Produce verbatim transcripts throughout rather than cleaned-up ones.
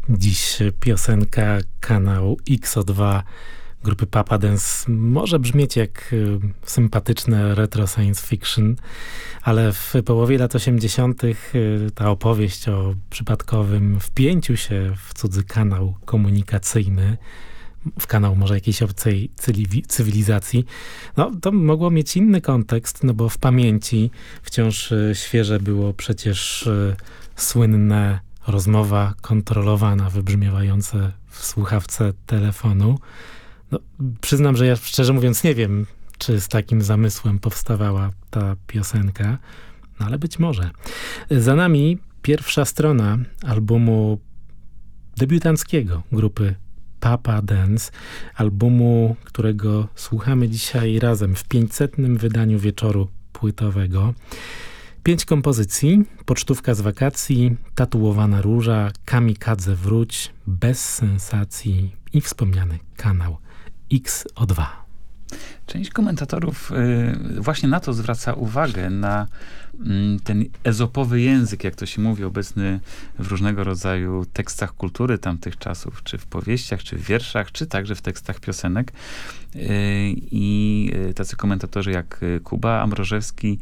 Dziś piosenka kanału X O dwa grupy Papa Dance może brzmieć jak sympatyczne retro science fiction, ale w połowie lat osiemdziesiątych ta opowieść o przypadkowym wpięciu się w cudzy kanał komunikacyjny, w kanał może jakiejś obcej cywilizacji, no to mogło mieć inny kontekst, no bo w pamięci wciąż świeże było przecież słynne rozmowa kontrolowana, wybrzmiewające w słuchawce telefonu. No, przyznam, że ja szczerze mówiąc nie wiem, czy z takim zamysłem powstawała ta piosenka, no ale być może. Za nami pierwsza strona albumu debiutanckiego grupy Papa Dance, albumu, którego słuchamy dzisiaj razem w pięćsetnym wydaniu wieczoru płytowego. Pięć kompozycji: Pocztówka z wakacji, Tatuowana róża, Kamikadze wróć, Bez sensacji i wspomniany kanał X O dwa. Część komentatorów y, właśnie na to zwraca uwagę, na y, ten ezopowy język, jak to się mówi, obecny w różnego rodzaju tekstach kultury tamtych czasów, czy w powieściach, czy w wierszach, czy także w tekstach piosenek. Y, I tacy komentatorzy jak Kuba Ambrożewski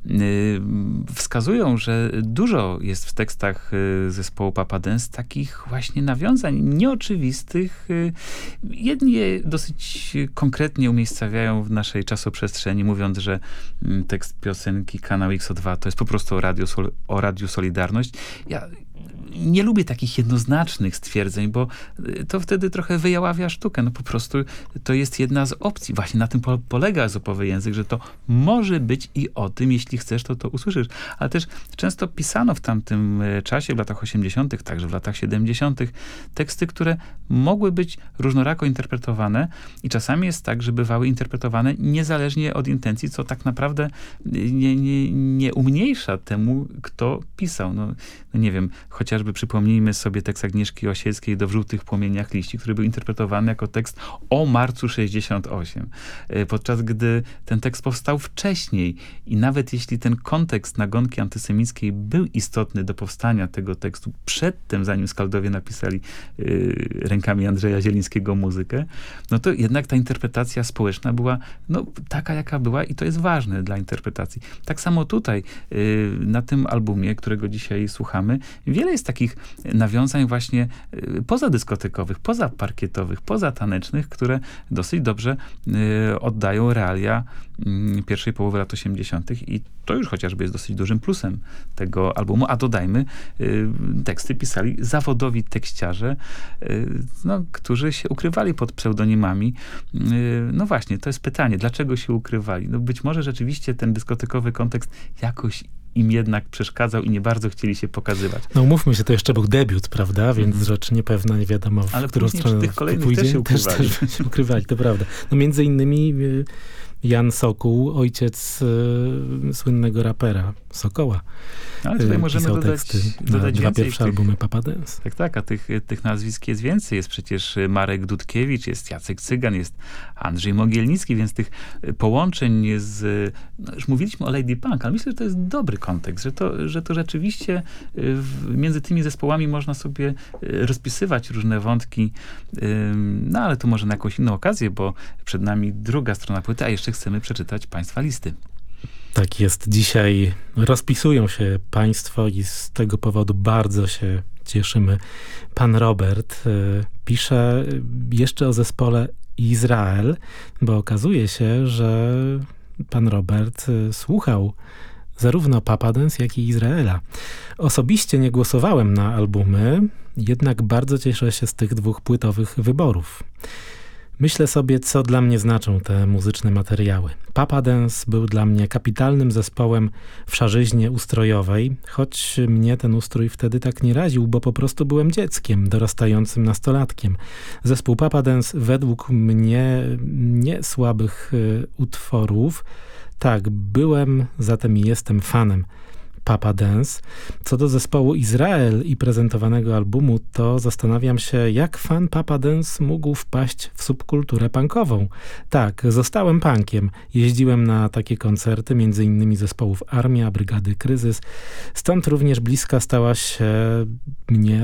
y, wskazują, że dużo jest w tekstach y, zespołu Papa Dance takich właśnie nawiązań nieoczywistych. Y, jedni je dosyć konkretnie umiejscawiają w naszej czasoprzestrzeni, mówiąc, że tekst piosenki kanał X O dwa to jest po prostu o radiu, o radiu Solidarność. Ja nie lubię takich jednoznacznych stwierdzeń, bo to wtedy trochę wyjaławia sztukę. No po prostu to jest jedna z opcji. Właśnie na tym po polega ezopowy język, że to może być i o tym, jeśli chcesz, to to usłyszysz. Ale też często pisano w tamtym czasie, w latach osiemdziesiątych, także w latach siedemdziesiątych, teksty, które mogły być różnorako interpretowane i czasami jest tak, że bywały interpretowane niezależnie od intencji, co tak naprawdę nie, nie, nie umniejsza temu, kto pisał. No, no nie wiem, chociażby przypomnijmy sobie tekst Agnieszki Osieckiej Do w żółtych płomieniach liści, który był interpretowany jako tekst o marcu sześćdziesiąt osiem. Podczas gdy ten tekst powstał wcześniej i nawet jeśli ten kontekst nagonki antysemickiej był istotny do powstania tego tekstu przedtem, zanim Skaldowie napisali yy, rękami Andrzeja Zielińskiego muzykę, no to jednak ta interpretacja społeczna była no, taka, jaka była i to jest ważne dla interpretacji. Tak samo tutaj yy, na tym albumie, którego dzisiaj słuchamy, wiele jest takich nawiązań właśnie pozadyskotekowych, pozaparkietowych, pozatanecznych, które dosyć dobrze y, oddają realia y, pierwszej połowy lat osiemdziesiątych i to już chociażby jest dosyć dużym plusem tego albumu, a dodajmy, y, teksty pisali zawodowi tekściarze, y, no, którzy się ukrywali pod pseudonimami. Y, no właśnie, to jest pytanie, dlaczego się ukrywali? No być może rzeczywiście ten dyskotekowy kontekst jakoś im jednak przeszkadzał i nie bardzo chcieli się pokazywać. No umówmy się, to jeszcze był debiut, prawda? Więc mm. rzecz niepewna, nie wiadomo w Ale którą stronę tych kolejnych pójdzie. też się ukrywali. Też, też się ukrywali, to prawda. No między innymi Jan Sokół, ojciec y, słynnego rapera Sokoła. Ale tutaj możemy dodać, teksty dodać na dwa pierwsze tych, albumy Papa Dance. Tak, tak, a tych, tych nazwisk jest więcej. Jest przecież Marek Dudkiewicz, jest Jacek Cygan, jest Andrzej Mogielnicki, więc tych połączeń z... No już mówiliśmy o Lady Punk, ale myślę, że to jest dobry kontekst, że to, że to rzeczywiście w, między tymi zespołami można sobie rozpisywać różne wątki. No ale to może na jakąś inną okazję, bo przed nami druga strona płyty, a jeszcze chcemy przeczytać Państwa listy. Tak jest. Dzisiaj rozpisują się państwo i z tego powodu bardzo się cieszymy. Pan Robert y, pisze jeszcze o zespole Izrael, bo okazuje się, że pan Robert y, słuchał zarówno Papa Dance, jak i Izraela. Osobiście nie głosowałem na albumy, jednak bardzo cieszę się z tych dwóch płytowych wyborów. Myślę sobie, co dla mnie znaczą te muzyczne materiały. Papa Dance był dla mnie kapitalnym zespołem w szarzyźnie ustrojowej, choć mnie ten ustrój wtedy tak nie raził, bo po prostu byłem dzieckiem, dorastającym nastolatkiem. Zespół Papa Dance według mnie nie słabych y, utworów. Tak, byłem, zatem i jestem fanem Papa Dance. Co do zespołu Izrael i prezentowanego albumu, to zastanawiam się, jak fan Papa Dance mógł wpaść w subkulturę punkową. Tak, zostałem punkiem. Jeździłem na takie koncerty, między innymi zespołów Armia, Brygady Kryzys. Stąd również bliska stała się mnie